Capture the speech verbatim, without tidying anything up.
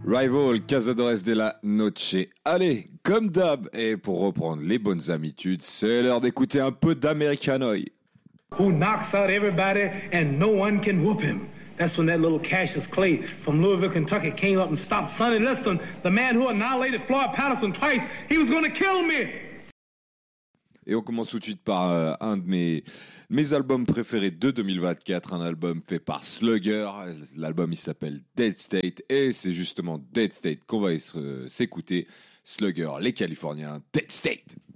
Rival, Cazadores de la Noche. Allez, comme d'hab, et pour reprendre les bonnes habitudes, c'est l'heure d'écouter un peu d'Americanoï. Who knocks out everybody and no one can whoop him. That's when that little Cassius Clay from Louisville, Kentucky came up and stopped Sonny Liston, the man who annihilated Floyd Patterson twice. He was going to kill me. Et on commence tout de suite par euh, un de mes, mes albums préférés de deux mille vingt-quatre, un album fait par Slugger. L'album il s'appelle Dead State et c'est justement Dead State qu'on va s- euh, s'écouter. Slugger, les Californiens, Dead State.